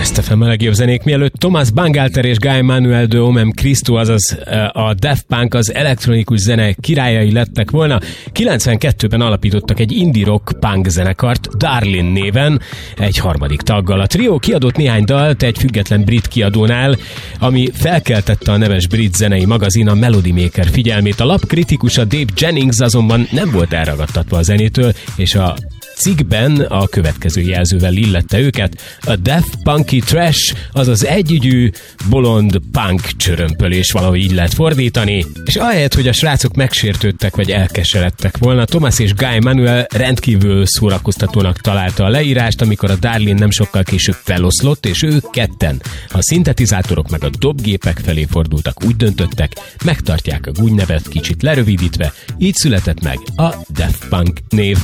Best FM a legjobb zenék. Mielőtt Thomas Bangalter és Guy Manuel de Homem Christo, azaz a Daft Punk az elektronikus zene királyai lettek volna, 92-ben alapítottak egy indie rock punk zenekart, Darlin néven, egy harmadik taggal. A trió kiadott néhány dalt egy független brit kiadónál, ami felkeltette a neves brit zenei magazin, a Melody Maker figyelmét. A lap kritikusa Dave Jennings azonban nem volt elragadtatva a zenétől, és a cikkben a következő jelzővel illette őket: a Daft Punky Trash, azaz együgyű, bolond punk csörömpölés, valahogy így lehet fordítani, és ahelyett, hogy a srácok megsértődtek vagy elkeseredtek volna, Thomas és Guy Manuel rendkívül szórakoztatónak találta a leírást, amikor a Darlin nem sokkal később feloszlott, és ők ketten a szintetizátorok meg a dobgépek felé fordultak, úgy döntöttek, megtartják a gúnynevet kicsit lerövidítve, így született meg a Daft Punk név.